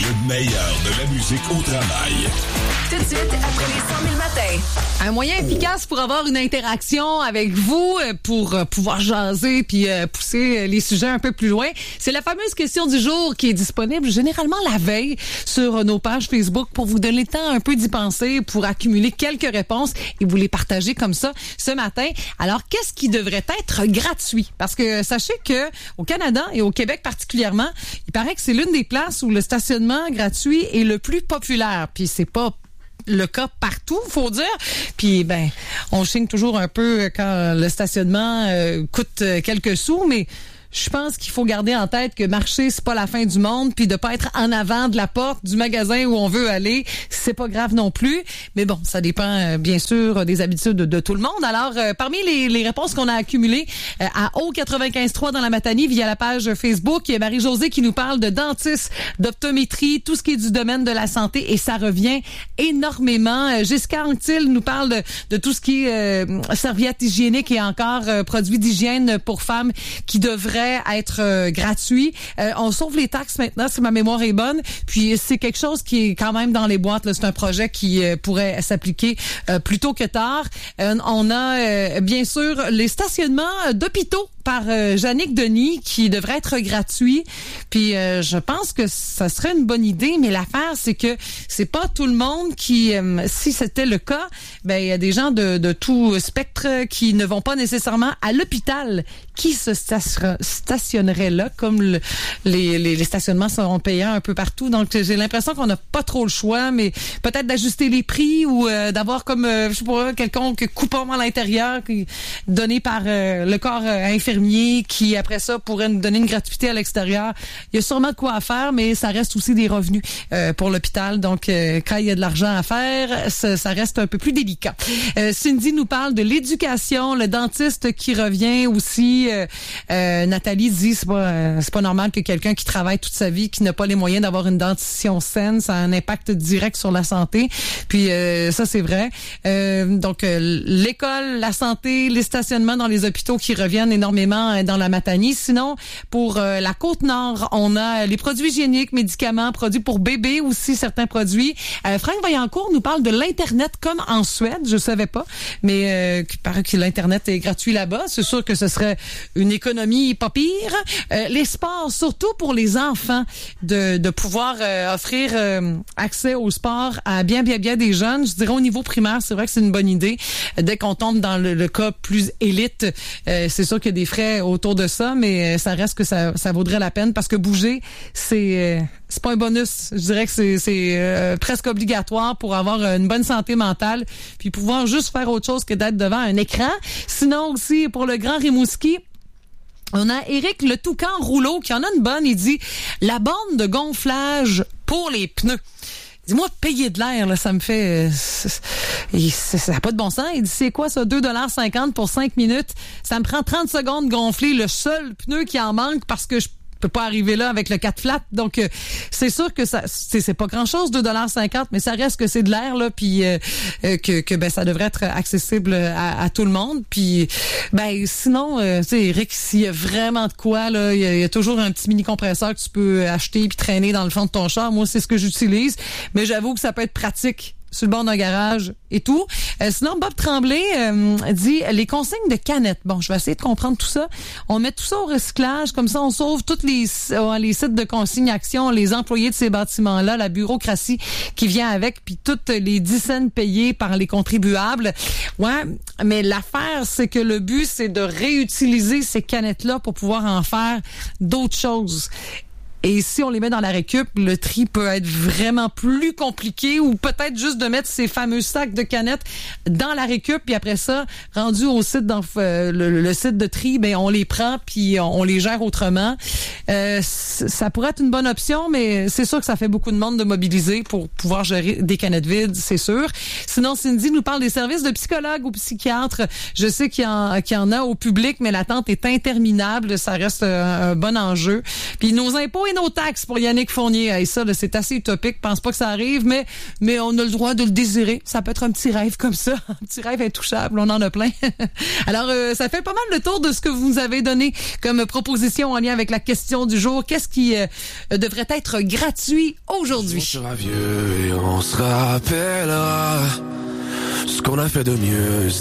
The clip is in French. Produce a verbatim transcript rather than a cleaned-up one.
Le meilleur de la musique au travail. Tout de suite, après les cent mille matins. Un moyen efficace pour avoir une interaction avec vous, pour pouvoir jaser puis pousser les sujets un peu plus loin, c'est la fameuse question du jour qui est disponible généralement la veille sur nos pages Facebook pour vous donner le temps un peu d'y penser, pour accumuler quelques réponses et vous les partager comme ça ce matin. Alors, qu'est-ce qui devrait être gratuit? Parce que sachez que au Canada et au Québec particulièrement, il paraît que c'est l'une des places où le stationnement gratuit est le plus populaire. Puis c'est pas le cas partout, faut dire. Puis ben, on chigne toujours un peu quand le stationnement euh, coûte quelques sous, mais je pense qu'il faut garder en tête que marcher, c'est pas la fin du monde, puis de pas être en avant de la porte du magasin où on veut aller, c'est pas grave non plus. Mais bon, ça dépend euh, bien sûr des habitudes de, de tout le monde. Alors, euh, parmi les, les réponses qu'on a accumulées euh, à O quatre-vingt-quinze trois dans la Matanie via la page Facebook, il y a Marie-Josée qui nous parle de dentiste, d'optométrie, tout ce qui est du domaine de la santé, et ça revient énormément. Euh, Giscard Anctil nous parle de, de tout ce qui est euh, serviettes hygiéniques et encore euh, produits d'hygiène pour femmes qui devraient être euh, gratuit. Euh, on sauve les taxes maintenant, si ma mémoire est bonne. Puis c'est quelque chose qui est quand même dans les boîtes. Là. C'est un projet qui euh, pourrait s'appliquer euh, plus tôt que tard. Euh, on a euh, bien sûr les stationnements d'hôpitaux par euh, Jannick Denis qui devrait être gratuit. Puis euh, je pense que ça serait une bonne idée, mais l'affaire c'est que c'est pas tout le monde qui, euh, si c'était le cas, ben il y a des gens de, de tout spectre qui ne vont pas nécessairement à l'hôpital, qui se stationneraient là, comme le, les, les, les stationnements seront payants un peu partout. Donc j'ai l'impression qu'on n'a pas trop le choix, mais peut-être d'ajuster les prix ou euh, d'avoir comme euh, je sais pas quelconque coupon à l'intérieur qui, donné par euh, le corps euh, infirmier qui, après ça, pourrait nous donner une gratuité à l'extérieur. Il y a sûrement de quoi à faire, mais ça reste aussi des revenus euh, pour l'hôpital. Donc, euh, quand il y a de l'argent à faire, ça, ça reste un peu plus délicat. Euh, Cindy nous parle de l'éducation, le dentiste qui revient aussi. Euh, euh, Nathalie dit c'est pas euh, c'est pas normal que quelqu'un qui travaille toute sa vie, qui n'a pas les moyens d'avoir une dentition saine, ça a un impact direct sur la santé. Puis euh, ça, c'est vrai. Euh, donc, euh, l'école, la santé, les stationnements dans les hôpitaux qui reviennent énormément dans la Matanie. Sinon, pour euh, la Côte-Nord, on a les produits hygiéniques, médicaments, produits pour bébés aussi, certains produits. Euh, Franck Vaillancourt nous parle de l'Internet comme en Suède, je savais pas, mais euh, il paraît que l'Internet est gratuit là-bas. C'est sûr que ce serait une économie pas pire. Euh, les sports, surtout pour les enfants, de, de pouvoir euh, offrir euh, accès au sport à bien, bien, bien des jeunes. Je dirais au niveau primaire, c'est vrai que c'est une bonne idée. Dès qu'on tombe dans le, le cas plus élite, euh, c'est sûr qu'il y a des frais autour de ça, mais ça reste que ça, ça vaudrait la peine parce que bouger, c'est c'est pas un bonus. Je dirais que c'est, c'est euh, presque obligatoire pour avoir une bonne santé mentale puis pouvoir juste faire autre chose que d'être devant un écran. Sinon aussi, pour le Grand Rimouski, on a Éric le Toucan Rouleau qui en a une bonne. Il dit « La borne de gonflage pour les pneus ». Dis-moi, payer de l'air, là, ça me fait... Euh, ça n'a pas de bon sens. Il dit, c'est quoi ça, deux dollars cinquante pour cinq minutes? Ça me prend trente secondes de gonfler le seul pneu qui en manque parce que je peux pas arriver là avec le quatre flat. Donc, euh, c'est sûr que ça, c'est, c'est pas grand-chose, deux dollars cinquante, mais ça reste que c'est de l'air, là, puis euh, euh, que, que ben ça devrait être accessible à, à tout le monde. Puis, ben sinon, euh, tu sais, Eric, s'il y a vraiment de quoi, là, il y, y a toujours un petit mini-compresseur que tu peux acheter puis traîner dans le fond de ton char. Moi, c'est ce que j'utilise, mais j'avoue que ça peut être pratique sur le bord d'un garage et tout. Euh, sinon, Bob Tremblay euh, dit les consignes de canettes. Bon, je vais essayer de comprendre tout ça. On met tout ça au recyclage, comme ça on sauve tous les, euh, les sites de consignation, les employés de ces bâtiments-là, la bureaucratie qui vient avec, puis toutes les dizaines payées par les contribuables. Ouais, mais l'affaire, c'est que le but, c'est de réutiliser ces canettes-là pour pouvoir en faire d'autres choses. Et si on les met dans la récup, le tri peut être vraiment plus compliqué ou peut-être juste de mettre ces fameux sacs de canettes dans la récup puis après ça, rendu au site dans euh, le, le site de tri, ben on les prend puis on, on les gère autrement. Euh, ça pourrait être une bonne option, mais c'est sûr que ça fait beaucoup de monde de mobiliser pour pouvoir gérer des canettes vides, c'est sûr. Sinon, Cindy nous parle des services de psychologues ou psychiatres. Je sais qu'il y en, qu'il y en a au public, mais l'attente est interminable. Ça reste un, un bon enjeu. Puis nos impôts et nos taxes pour Yannick Fournier. Hey, ça, là, c'est assez utopique. Je pense pas que ça arrive, mais, mais on a le droit de le désirer. Ça peut être un petit rêve comme ça. Un petit rêve intouchable. On en a plein. Alors, euh, ça fait pas mal le tour de ce que vous nous avez donné comme proposition en lien avec la question du jour. Qu'est-ce qui euh, devrait être gratuit aujourd'hui? On sera vieux et on se rappellera ce qu'on a fait de mieux.